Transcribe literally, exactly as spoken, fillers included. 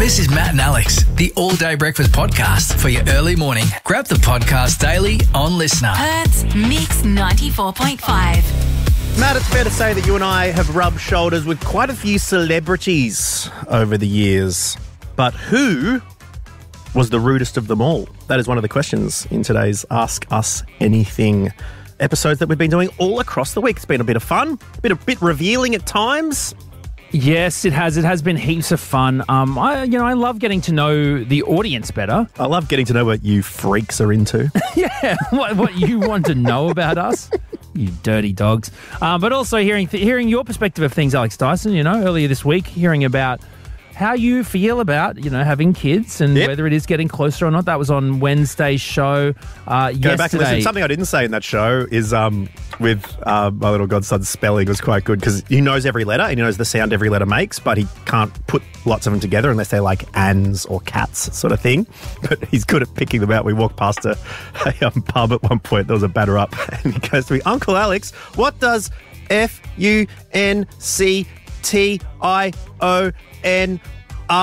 This is Matt and Alex, the All Day Breakfast podcast for your early morning. Grab the podcast daily on Listener. Perth's Mix ninety-four point five. Matt, it's fair to say that you and I have rubbed shoulders with quite a few celebrities over the years. But who was the rudest of them all? That is one of the questions in today's Ask Us Anything episodes that we've been doing all across the week. It's been a bit of fun, a bit, a bit revealing at times. Yes, it has. It has been heaps of fun. Um, I, you know, I love getting to know the audience better. I love getting to know what you freaks are into. Yeah, what, what you want to know about us, you dirty dogs. Um, but also hearing th- hearing your perspective of things, Alex Dyson. You know, earlier this week, hearing about how you feel about, you know, having kids and yep. whether it is getting closer or not. That was on Wednesday's show uh, Go yesterday. back and listen. Something I didn't say in that show is um, with uh, my little godson's spelling was quite good because he knows every letter and he knows the sound every letter makes, but he can't put lots of them together unless they're like ands or cats sort of thing. But he's good at picking them out. We walked past a, a um, pub at one point. There was a batter up and he goes to me, Uncle Alex, what does F U N C T I O N